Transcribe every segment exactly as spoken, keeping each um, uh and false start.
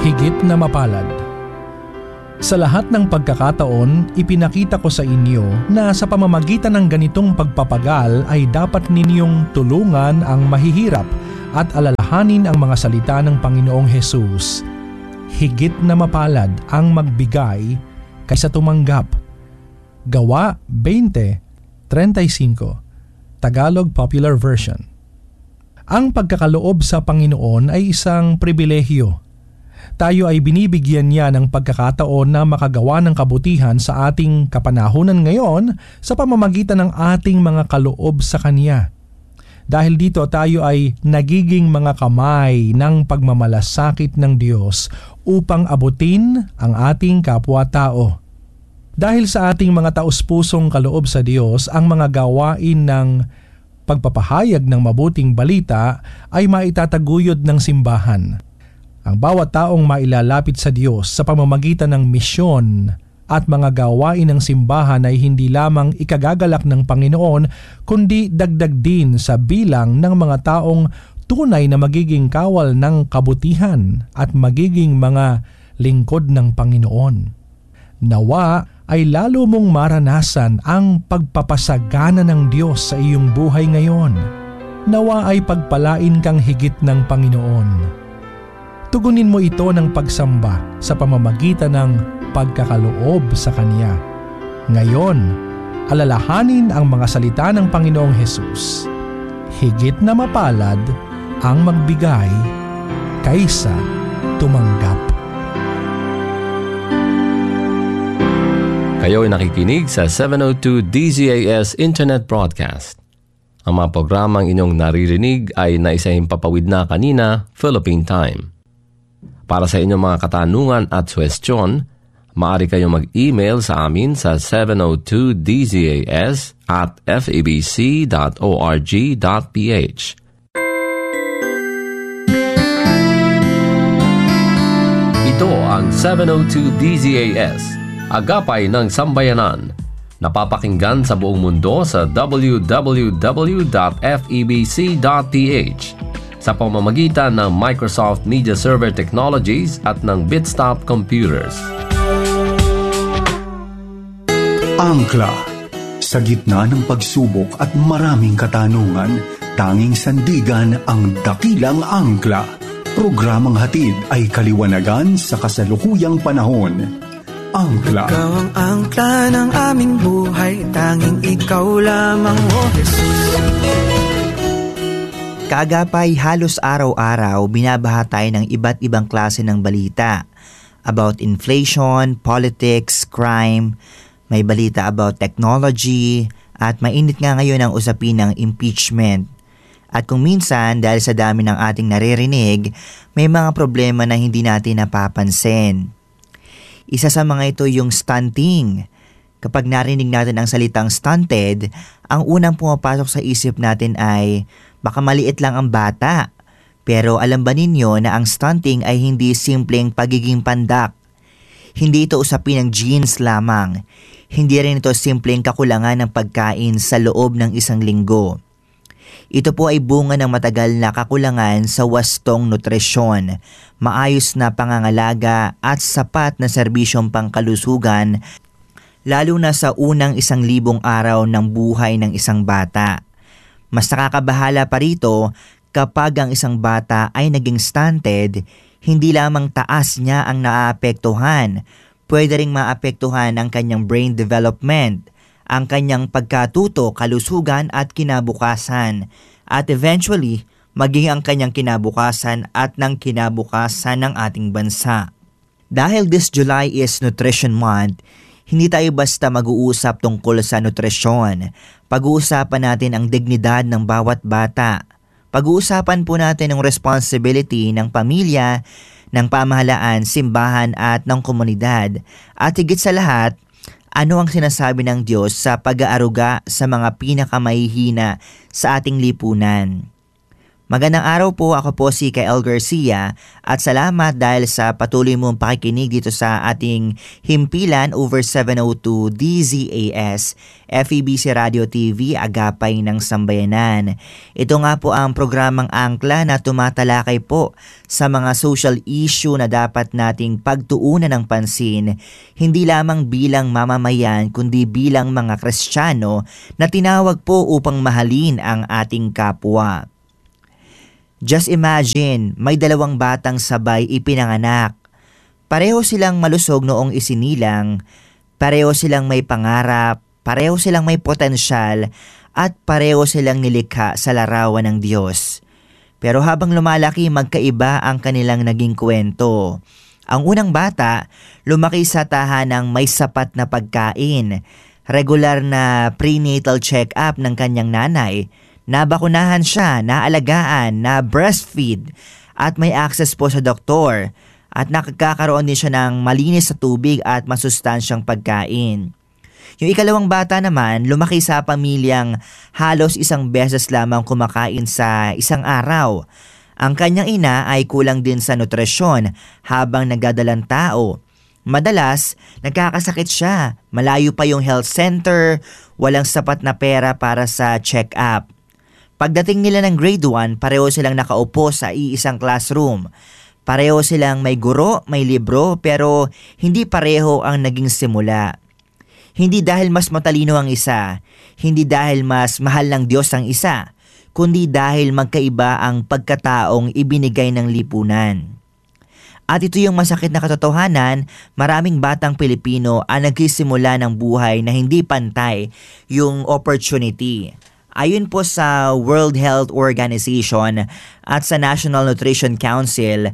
higit na mapalad. Sa lahat ng pagkakataon, ipinakita ko sa inyo na sa pamamagitan ng ganitong pagpapagal ay dapat ninyong tulungan ang mahihirap at alalahanin ang mga salita ng Panginoong Hesus. Higit na mapalad ang magbigay kaysa tumanggap. Gawa twenty thirty-five, Tagalog Popular Version. Ang pagkakaloob sa Panginoon ay isang pribilehyo. Tayo ay binibigyan niya ng pagkakataon na makagawa ng kabutihan sa ating kapanahunan ngayon sa pamamagitan ng ating mga kaloob sa Kanya. Dahil dito tayo ay nagiging mga kamay ng pagmamalasakit ng Diyos upang abutin ang ating kapwa-tao. Dahil sa ating mga taos-pusong kaloob sa Diyos, ang mga gawain ng pagpapahayag ng mabuting balita ay maitataguyod ng simbahan. Ang bawat taong mailalapit sa Diyos sa pamamagitan ng misyon at mga gawain ng simbahan ay hindi lamang ikagagalak ng Panginoon, kundi dagdag din sa bilang ng mga taong tunay na magiging kawal ng kabutihan at magiging mga lingkod ng Panginoon. Nawa ay lalo mong maranasan ang pagpapasagana ng Diyos sa iyong buhay ngayon. Nawa ay pagpalain kang higit ng Panginoon. Tugunin mo ito ng pagsamba sa pamamagitan ng pagkakaloob sa Kanya. Ngayon, alalahanin ang mga salita ng Panginoong Hesus. Higit na mapalad ang magbigay kaysa tumanggap. Kayo ay nakikinig sa seven oh two D Z A S Internet Broadcast. Ang mga programang inyong naririnig ay naisahimpapawid na kanina, Philippine Time. Para sa inyong mga katanungan at suwestyon, maaari kayong mag-email sa amin sa seven oh two D Z A S at f a b c dot org dot p h. Ito ang seven oh two D Z A S, Agapay ng Sambayanan. Napapakinggan sa buong mundo sa w w w dot f e b c dot p h. Sa pamamagitan ng Microsoft Media Server Technologies at ng Bitstop Computers. Angkla. Sa gitna ng pagsubok at maraming katanungan, tanging sandigan ang dakilang angkla. Programang hatid ay kaliwanagan sa kasalukuyang panahon. Angkla. Ikaw ang angkla ng aming buhay, tanging ikaw lamang, O Jesus. Kaagapay, halos araw-araw binabaha tayo ng iba't ibang klase ng balita about inflation, politics, crime, may balita about technology, at mainit nga ngayon ang usapin ng impeachment. At kung minsan, dahil sa dami ng ating naririnig, may mga problema na hindi natin napapansin. Isa sa mga ito yung stunting. Kapag narinig natin ang salitang stunted, ang unang pumapasok sa isip natin ay baka maliit lang ang bata. Pero alam ba ninyo na ang stunting ay hindi simpleng pagiging pandak? Hindi ito usapin ng genes lamang. Hindi rin ito simpleng kakulangan ng pagkain sa loob ng isang linggo. Ito po ay bunga ng matagal na kakulangan sa wastong nutrisyon, maayos na pangangalaga at sapat na serbisyong pangkalusugan, lalo na sa unang isang libong araw ng buhay ng isang bata. Mas nakakabahala pa rito kapag ang isang bata ay naging stunted, hindi lamang taas niya ang naaapektuhan, pwede ring maapektuhan ang kanyang brain development, ang kanyang pagkatuto, kalusugan at kinabukasan, at eventually maging ang kanyang kinabukasan at ng kinabukasan ng ating bansa. Dahil this July is Nutrition Month, hindi tayo basta mag-uusap tungkol sa nutrisyon. Pag-uusapan natin ang dignidad ng bawat bata. Pag-uusapan po natin ang responsibility ng pamilya, ng pamahalaan, simbahan at ng komunidad. At higit sa lahat, ano ang sinasabi ng Diyos sa pag-aaruga sa mga pinakamahihina sa ating lipunan. Magandang araw po, ako po si Kael Garcia at salamat dahil sa patuloy mong pakikinig dito sa ating himpilan over seven oh two D Z A S, F E B C Radio T V, Agapay ng Sambayanan. Ito nga po ang programang Angkla na tumatalakay po sa mga social issue na dapat nating pagtuunan ng pansin, hindi lamang bilang mamamayan kundi bilang mga Kristiyano na tinawag po upang mahalin ang ating kapwa. Just imagine, may dalawang batang sabay ipinanganak. Pareho silang malusog noong isinilang, pareho silang may pangarap, pareho silang may potensyal, at pareho silang nilikha sa larawan ng Diyos. Pero habang lumalaki, magkaiba ang kanilang naging kwento. Ang unang bata, lumaki sa tahanang may sapat na pagkain, regular na prenatal check-up ng kanyang nanay, nabakunahan siya, naalagaan, na breastfeed at may access po sa doktor at nakakakaroon din siya ng malinis sa tubig at masustansyang pagkain. Yung ikalawang bata naman, lumaki sa pamilyang halos isang beses lamang kumakain sa isang araw. Ang kanyang ina ay kulang din sa nutrisyon habang nagdadalang tao. Madalas, nagkakasakit siya, malayo pa yung health center, walang sapat na pera para sa check-up. Pagdating nila ng grade one, pareho silang nakaupo sa iisang classroom. Pareho silang may guro, may libro, pero hindi pareho ang naging simula. Hindi dahil mas matalino ang isa, hindi dahil mas mahal ng Diyos ang isa, kundi dahil magkaiba ang pagkataong ibinigay ng lipunan. At ito yung masakit na katotohanan, maraming batang Pilipino ang nagsisimula ng buhay na hindi pantay yung opportunity. Ayon po sa World Health Organization at sa National Nutrition Council,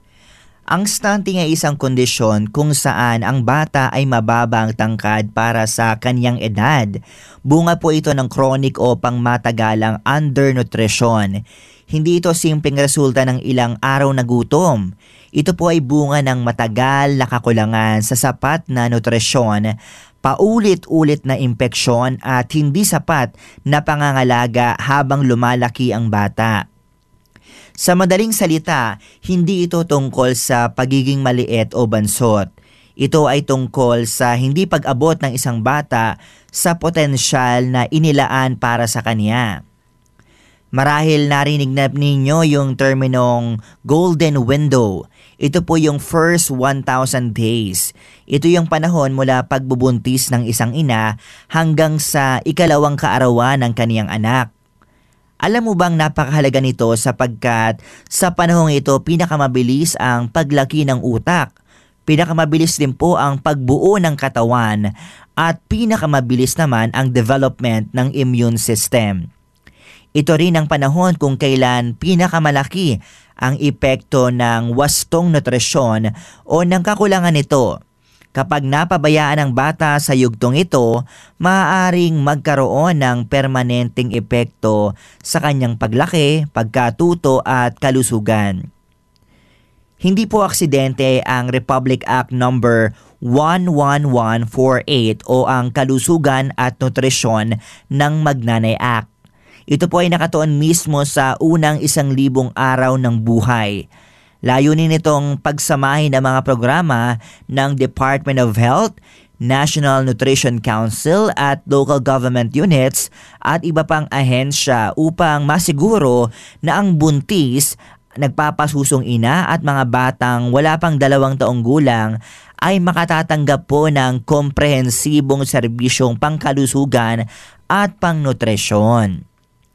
ang stunting ay isang kondisyon kung saan ang bata ay mababa ang tangkad para sa kanyang edad. Bunga po ito ng chronic o pangmatagalang undernutrition. Hindi ito simpleng resulta ng ilang araw na gutom. Ito po ay bunga ng matagal na kakulangan sa sapat na nutrisyon, paulit-ulit na impeksyon at hindi sapat na pangangalaga habang lumalaki ang bata. Sa madaling salita, hindi ito tungkol sa pagiging maliit o bansot. Ito ay tungkol sa hindi pag-abot ng isang bata sa potensyal na inilaan para sa kanya. Marahil narinig na ninyo yung terminong golden window. Ito po yung first one thousand days. Ito yung panahon mula pagbubuntis ng isang ina hanggang sa ikalawang kaarawan ng kaniyang anak. Alam mo bang napakahalaga nito sapagkat sa panahong ito pinakamabilis ang paglaki ng utak, pinakamabilis din po ang pagbuo ng katawan at pinakamabilis naman ang development ng immune system. Ito rin ang panahon kung kailan pinakamalaki ang epekto ng wastong nutrisyon o ng kakulangan nito. Kapag napabayaan ang bata sa yugtong ito, maaaring magkaroon ng permanenteng epekto sa kanyang paglaki, pagkatuto at kalusugan. Hindi po aksidente ang Republic Act number one one one four eight o ang Kalusugan at Nutrisyon ng Magnanay Act. Ito po ay nakatuon mismo sa unang isang libong araw ng buhay. Layunin nitong pagsamahin ang mga programa ng Department of Health, National Nutrition Council at local government units at iba pang ahensya upang masiguro na ang buntis, nagpapasusong ina at mga batang wala pang dalawang taong gulang ay makatatanggap po ng komprehensibong serbisyong pangkalusugan at pangnutrisyon.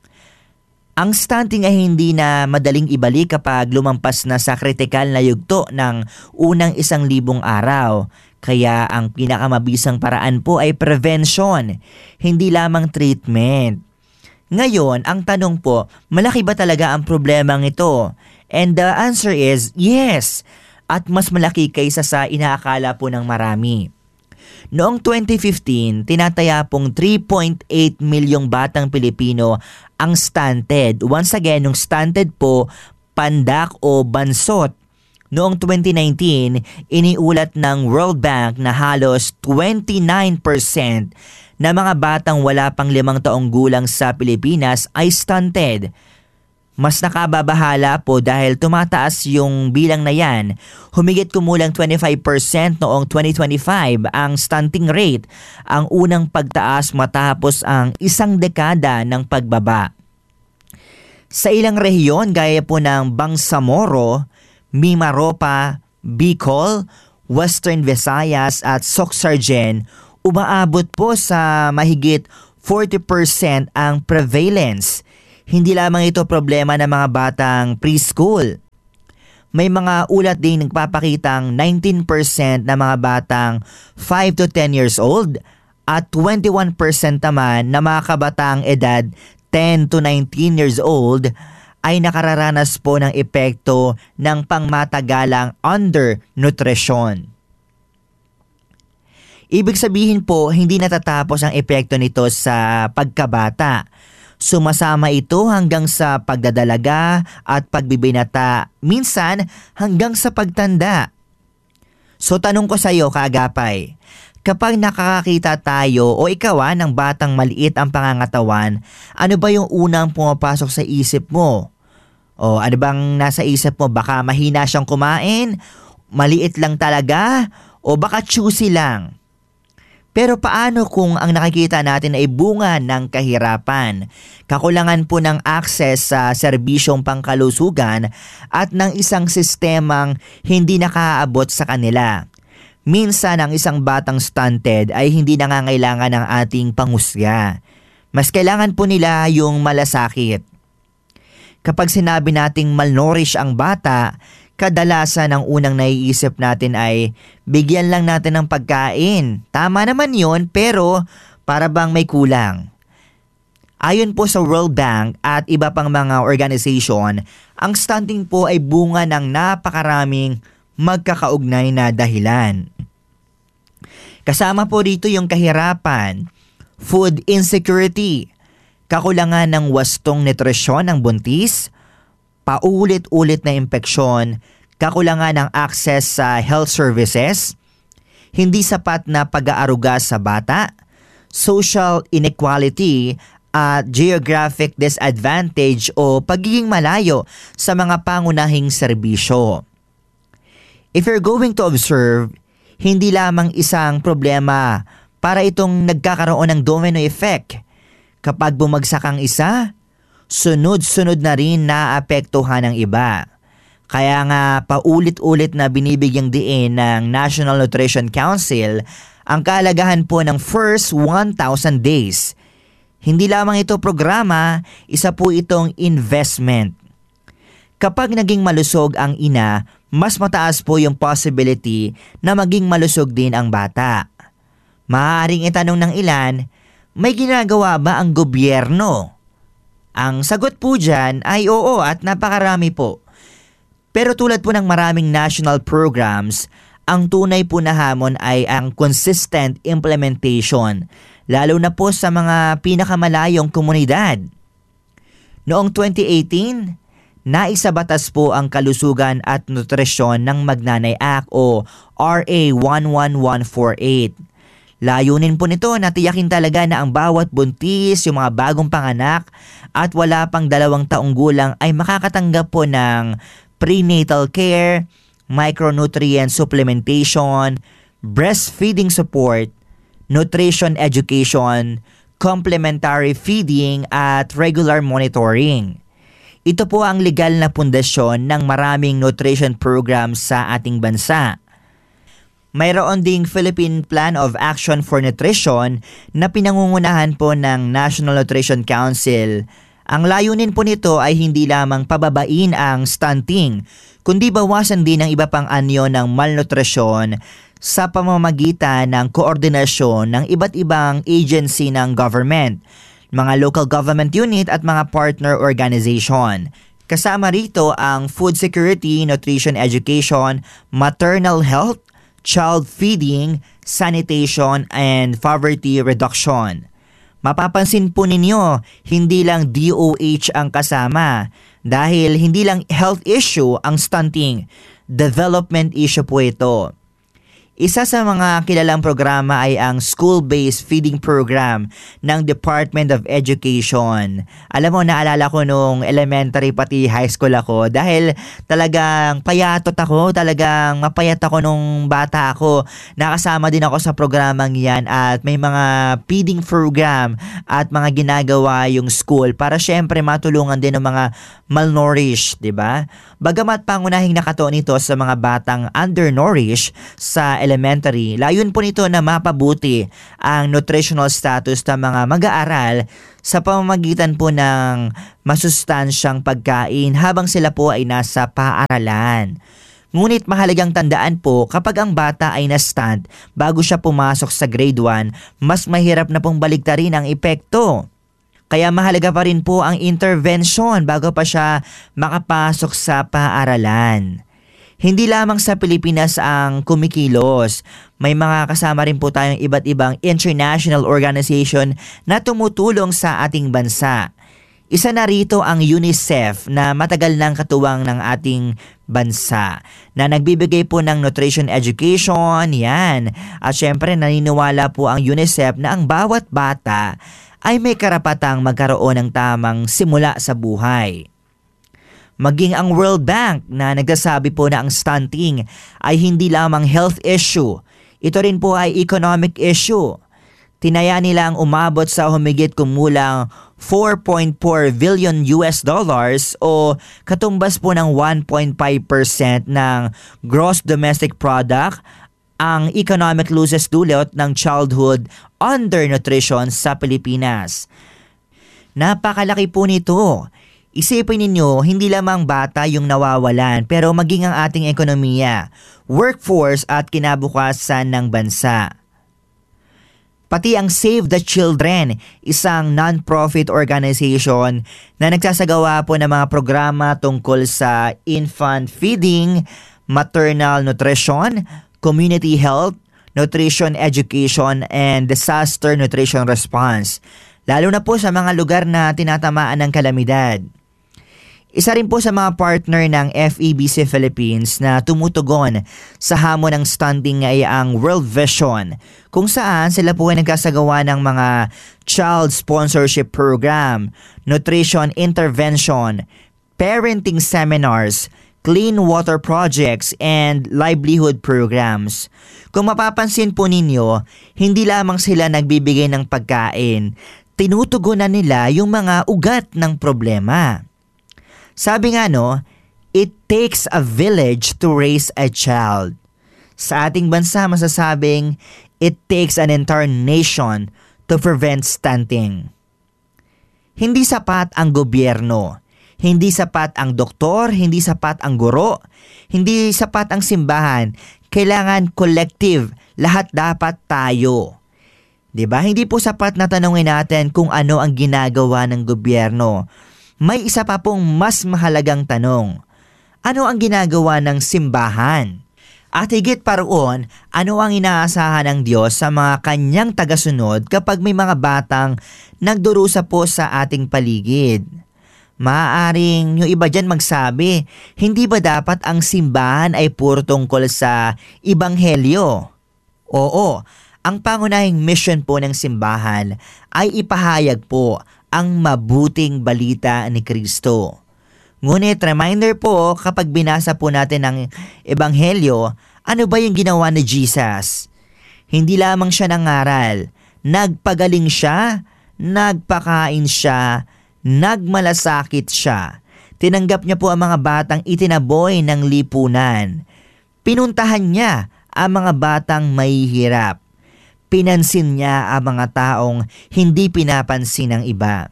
Ang stunting ay hindi na madaling ibalik kapag lumampas na sa kritikal na yugto ng unang isang libong araw. Kaya ang pinakamabisang paraan po ay prevention, hindi lamang treatment. Ngayon, ang tanong po, malaki ba talaga ang problemang ito? And the answer is yes, at mas malaki kaysa sa inaakala po ng marami. Noong twenty fifteen, tinataya pong three point eight milyong batang Pilipino ang stunted. Once again, yung stunted po, pandak o bansot. Noong twenty nineteen, iniulat ng World Bank na halos twenty-nine percent na mga batang wala pang limang taong gulang sa Pilipinas ay stunted. Mas nakababahala po dahil tumataas yung bilang na yan. Humigit kumulang twenty-five percent noong twenty twenty-five ang stunting rate, ang unang pagtaas matapos ang isang dekada ng pagbaba. Sa ilang rehiyon gaya po ng Bangsamoro, Mimaropa, Bicol, Western Visayas at Soxargen, umaabot po sa mahigit forty percent ang prevalence. Hindi lamang ito problema ng mga batang preschool. May mga ulat din nagpapakitang nineteen percent ng mga batang five to ten years old at twenty-one percent naman na mga kabatang edad ten to nineteen years old ay nakararanas po ng epekto ng pangmatagalang undernutrition. Ibig sabihin po, hindi natatapos ang epekto nito sa pagkabata. Sumasama ito hanggang sa pagdadalaga at pagbibinata, minsan hanggang sa pagtanda. So tanong ko sa iyo, kaagapay, kapag nakakakita tayo o ikaw ah, ng batang maliit ang pangangatawan, ano ba yung unang pumapasok sa isip mo? O ano bang nasa isip mo? Baka mahina siyang kumain, maliit lang talaga, o baka choosy lang? Pero paano kung ang nakikita natin ay bunga ng kahirapan, kakulangan po ng access sa serbisyong pangkalusugan at ng isang sistemang hindi nakaaabot sa kanila? Minsan ang isang batang stunted ay hindi nangangailangan ng ating panghusga. Mas kailangan po nila yung malasakit. Kapag sinabi nating malnourished ang bata, kadalasan ang unang naiisip natin ay bigyan lang natin ng pagkain. Tama naman yun, pero para bang may kulang. Ayon po sa World Bank at iba pang mga organization, ang stunting po ay bunga ng napakaraming magkakaugnay na dahilan. Kasama po dito yung kahirapan, food insecurity, kakulangan ng wastong nutrisyon ng buntis, paulit-ulit na impeksyon, kakulangan ng access sa health services, hindi sapat na pag-aaruga sa bata, social inequality at geographic disadvantage o pagiging malayo sa mga pangunahing serbisyo. If you're going to observe, hindi lamang isang problema para itong nagkakaroon ng domino effect. Kapag bumagsak ang isa, sunod-sunod na rin naapektuhan ng iba. Kaya nga paulit-ulit na binibigyang diin ng National Nutrition Council ang kahalagahan po ng first one thousand days. Hindi lamang ito programa, isa po itong investment. Kapag naging malusog ang ina, mas mataas po yung possibility na maging malusog din ang bata. Maaaring itanong ng ilan, may ginagawa ba ang gobyerno? Ang sagot po dyan ay oo at napakarami po. Pero tulad po ng maraming national programs, ang tunay po na hamon ay ang consistent implementation, lalo na po sa mga pinakamalayong komunidad. Noong twenty eighteen, naisabatas po ang Kalusugan at Nutrisyon ng Magnanay Act o R A one one one four eight. Layunin po nito na tiyakin talaga na ang bawat buntis, yung mga bagong panganak at wala pang dalawang taong gulang ay makakatanggap po ng prenatal care, micronutrient supplementation, breastfeeding support, nutrition education, complementary feeding at regular monitoring. Ito po ang legal na pundasyon ng maraming nutrition programs sa ating bansa. Mayroon ding Philippine Plan of Action for Nutrition na pinangungunahan po ng National Nutrition Council. Ang layunin po nito ay hindi lamang pababain ang stunting, kundi bawasan din ang iba pang anyo ng malnutrisyon sa pamamagitan ng koordinasyon ng iba't ibang agency ng government, mga local government unit at mga partner organization. Kasama rito ang food security, nutrition education, maternal health, child feeding, sanitation, and poverty reduction. Mapapansin po ninyo, hindi lang D O H ang kasama dahil hindi lang health issue ang stunting, development issue po ito. Isa sa mga kilalang programa ay ang School-Based Feeding Program ng Department of Education. Alam mo, naalala ko nung elementary pati high school ako dahil talagang payatot ako, talagang mapayat ako nung bata ako. Nakasama din ako sa programang yan at may mga feeding program at mga ginagawa yung school para syempre matulungan din ng mga malnourished, di ba? Bagamat pangunahing nakatuon ito sa mga batang undernourished sa elementary, layon po nito na mapabuti ang nutritional status ng mga mag-aaral sa pamamagitan po ng masustansyang pagkain habang sila po ay nasa paaralan. Ngunit mahalagang tandaan po, kapag ang bata ay na-stunt bago siya pumasok sa grade one, mas mahirap na pong baligtarin ang epekto. Kaya mahalaga pa rin po ang intervention bago pa siya makapasok sa paaralan. Hindi lamang sa Pilipinas ang kumikilos. May mga kasama rin po tayong iba't ibang international organization na tumutulong sa ating bansa. Isa na rito ang UNICEF na matagal nang katuwang ng ating bansa na nagbibigay po ng nutrition education, yan. At syempre naniniwala po ang UNICEF na ang bawat bata ay may karapatang magkaroon ng tamang simula sa buhay. Maging ang World Bank na nagsasabi po na ang stunting ay hindi lamang health issue, ito rin po ay economic issue. Tinaya nilang umabot sa humigit kumulang four point four billion U S dollars o katumbas po ng one point five percent ng gross domestic product ang economic losses dulot ng childhood undernutrition sa Pilipinas. Napakalaki po nito. Isipin ninyo, hindi lamang bata yung nawawalan pero maging ang ating ekonomiya, workforce at kinabukasan ng bansa. Pati ang Save the Children, isang non-profit organization na nagsasagawa po ng mga programa tungkol sa infant feeding, maternal nutrition, community health, nutrition education, and disaster nutrition response, lalo na po sa mga lugar na tinatamaan ng kalamidad. Isa rin po sa mga partner ng F E B C Philippines na tumutugon sa hamon ng stunting ay ang World Vision, kung saan sila po ay nagkasagawa ng mga child sponsorship program, nutrition intervention, parenting seminars, clean water projects, and livelihood programs. Kung mapapansin po ninyo, hindi lamang sila nagbibigay ng pagkain, tinutugunan nila yung mga ugat ng problema. Sabi nga no, it takes a village to raise a child. Sa ating bansa masasabing, it takes an entire nation to prevent stunting. Hindi sapat ang gobyerno, hindi sapat ang doktor, hindi sapat ang guro, hindi sapat ang simbahan. Kailangan collective, lahat dapat tayo. Diba? Hindi po sapat na tanungin natin kung ano ang ginagawa ng gobyerno. May isa pa pong mas mahalagang tanong. Ano ang ginagawa ng simbahan? At higit pa roon, ano ang inaasahan ng Diyos sa mga kanyang tagasunod kapag may mga batang nagdurusa po sa ating paligid? Maaaring yung iba dyan magsabi, hindi ba dapat ang simbahan ay puro tungkol sa ebanghelyo? Oo, ang pangunahing mission po ng simbahan ay ipahayag po ang mabuting balita ni Kristo. Ngunit reminder po kapag binasa po natin ang ebanghelyo, ano ba yung ginawa ni Jesus? Hindi lamang siya nangaral, nagpagaling siya, nagpakain siya, nagmalasakit siya. Tinanggap niya po ang mga batang itinaboy ng lipunan. Pinuntahan niya ang mga batang mahihirap. Pinansin niya ang mga taong hindi pinapansin ng iba.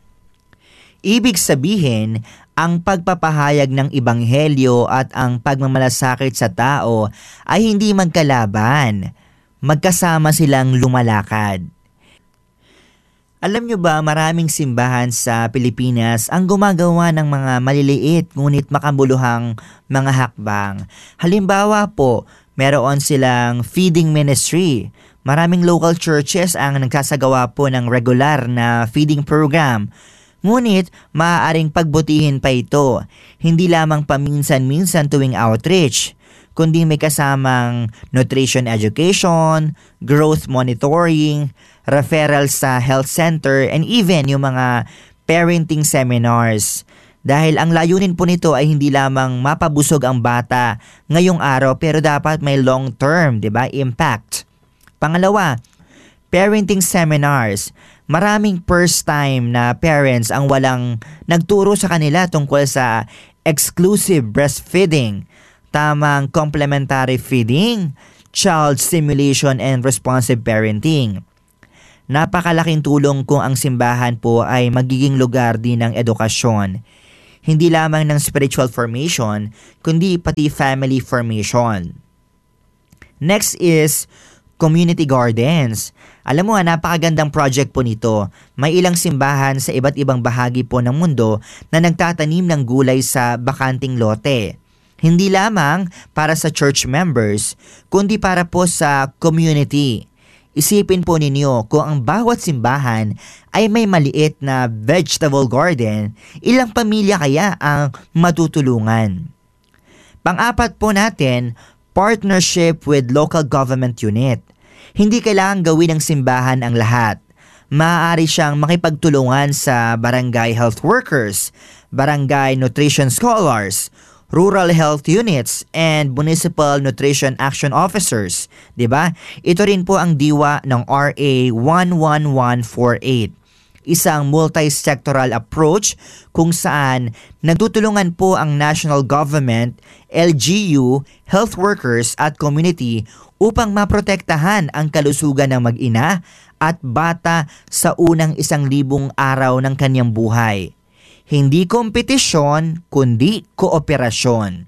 Ibig sabihin, ang pagpapahayag ng ebanghelyo at ang pagmamalasakit sa tao ay hindi magkalaban. Magkasama silang lumalakad. Alam nyo ba, maraming simbahan sa Pilipinas ang gumagawa ng mga maliliit ngunit makabuluhang mga hakbang. Halimbawa po, meron silang feeding ministry. Maraming local churches ang nagkasagawa po ng regular na feeding program. Ngunit, maaaring pagbutihin pa ito. Hindi lamang paminsan-minsan tuwing outreach, kundi may kasamang nutrition education, growth monitoring, referral sa health center, and even yung mga parenting seminars. Dahil ang layunin po nito ay hindi lamang mapabusog ang bata ngayong araw pero dapat may long-term, 'di ba, impact. Pangalawa, parenting seminars. Maraming first-time na parents ang walang nagturo sa kanila tungkol sa exclusive breastfeeding, tamang complementary feeding, child stimulation, and responsive parenting. Napakalaking tulong kung ang simbahan po ay magiging lugar din ng edukasyon. Hindi lamang ng spiritual formation, kundi pati family formation. Next is community gardens. Alam mo nga, napakagandang project po nito. May ilang simbahan sa iba't ibang bahagi po ng mundo na nagtatanim ng gulay sa bakanting lote. Hindi lamang para sa church members, kundi para po sa community. Isipin po ninyo, kung ang bawat simbahan ay may maliit na vegetable garden, ilang pamilya kaya ang matutulungan? Pang-apat po natin, partnership with local government unit. Hindi kailangan gawin ng simbahan ang lahat. Maaari siyang makipagtulungan sa barangay health workers, barangay nutrition scholars, rural health units, and municipal nutrition action officers. Diba? Ito rin po ang diwa ng R A one one one four eight. Isang multi-sectoral approach kung saan nagtutulungan po ang national government, L G U, health workers at community upang maprotektahan ang kalusugan ng mag-ina at bata sa unang isang libong araw ng kanyang buhay. Hindi kompetisyon, kundi kooperasyon.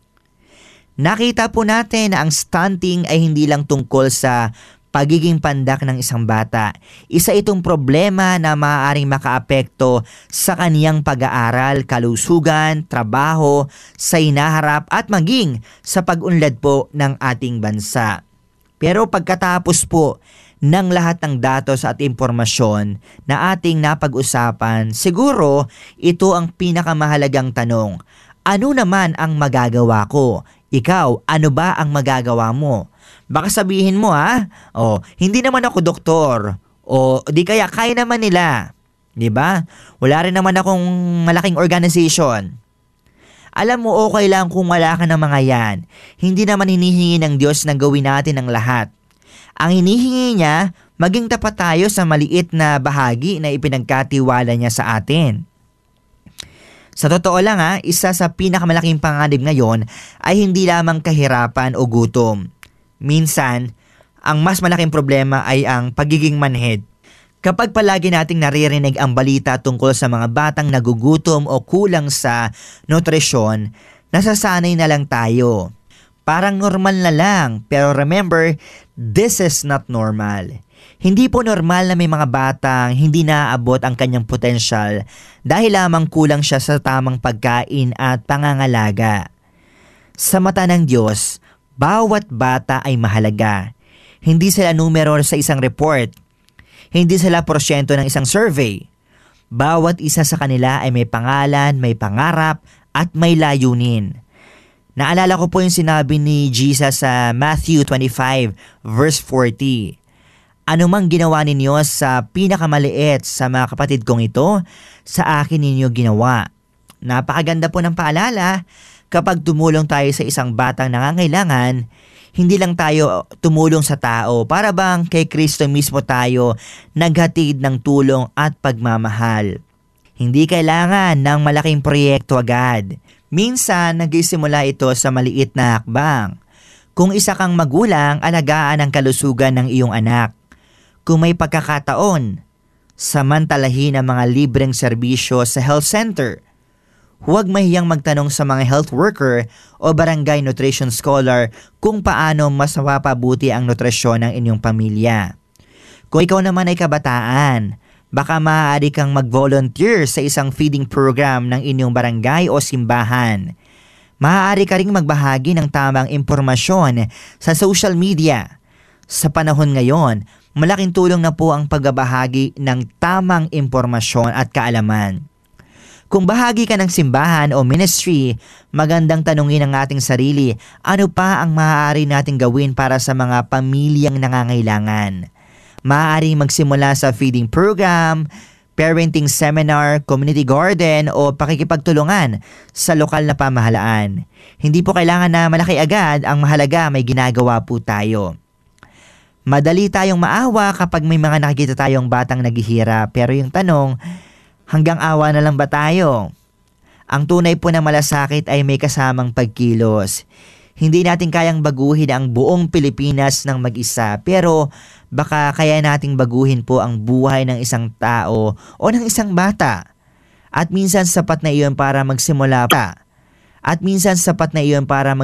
Nakita po natin na ang stunting ay hindi lang tungkol sa pagiging pandak ng isang bata. Isa itong problema na maaaring makaapekto sa kaniyang pag-aaral, kalusugan, trabaho, sa hinaharap at maging sa pag-unlad po ng ating bansa. Pero pagkatapos po ng lahat ng datos at impormasyon na ating napag-usapan, siguro ito ang pinakamahalagang tanong. Ano naman ang magagawa ko? Ikaw, ano ba ang magagawa mo? Baka sabihin mo ha, oh, hindi naman ako doktor. O di kaya kaya naman nila. 'Di ba? Wala rin naman akong malaking organization. Alam mo, okay lang kung wala ka ng mga yan. Hindi naman hinihingi ng Diyos na gawin natin ang lahat. Ang hinihingi niya, maging tapat tayo sa maliit na bahagi na ipinagkatiwala niya sa atin. Sa totoo lang ha, isa sa pinakamalaking panganib ngayon ay hindi lamang kahirapan o gutom. Minsan, ang mas malaking problema ay ang pagiging manhid. Kapag palagi nating naririnig ang balita tungkol sa mga batang nagugutom o kulang sa nutrisyon, nasasanay na lang tayo. Parang normal na lang, pero remember, this is not normal. Hindi po normal na may mga batang hindi naaabot ang kanyang potensyal dahil lamang kulang siya sa tamang pagkain at pangangalaga. Sa mata ng Diyos, bawat bata ay mahalaga. Hindi sila numero sa isang report. Hindi sila porsyento ng isang survey. Bawat isa sa kanila ay may pangalan, may pangarap, at may layunin. Naalala ko po yung sinabi ni Jesus sa Matthew twenty-five verse forty. Ano mang ginawa ninyo sa pinakamaliit sa mga kapatid kong ito, sa akin ninyo ginawa. Napakaganda po ng paalala. Kapag tumulong tayo sa isang batang nangangailangan, hindi lang tayo tumulong sa tao, para bang kay Kristo mismo tayo naghatid ng tulong at pagmamahal. Hindi kailangan ng malaking proyekto agad. Minsan, nagsisimula ito sa maliit na hakbang. Kung isa kang magulang, alagaan ang kalusugan ng iyong anak. Kung may pagkakataon, samantalahin ang mga libreng serbisyo sa health center. Huwag mahiyang magtanong sa mga health worker o barangay nutrition scholar kung paano mas mapapabuti ang nutrisyon ng inyong pamilya. Kung ikaw naman ay kabataan, baka maaari kang mag-volunteer sa isang feeding program ng inyong barangay o simbahan. Maaari ka ring magbahagi ng tamang impormasyon sa social media. Sa panahon ngayon, malaking tulong na po ang pagbabahagi ng tamang impormasyon at kaalaman. Kung bahagi ka ng simbahan o ministry, magandang tanungin ang ating sarili, ano pa ang maaari nating gawin para sa mga pamilyang nangangailangan? Maaaring magsimula sa feeding program, parenting seminar, community garden o pakikipagtulungan sa lokal na pamahalaan. Hindi po kailangan na malaki agad, ang mahalaga may ginagawa po tayo. Madali tayong maawa kapag may mga nakikita tayong batang naghihirap, pero yung tanong, hanggang awa na lang ba tayo? Ang tunay po na malasakit ay may kasamang pagkilos. Hindi natin kayang baguhin ang buong Pilipinas ng mag-isa, pero baka kaya nating baguhin po ang buhay ng isang tao o ng isang bata. At minsan sapat na iyon para magsimula pa. At minsan sapat na iyon para mag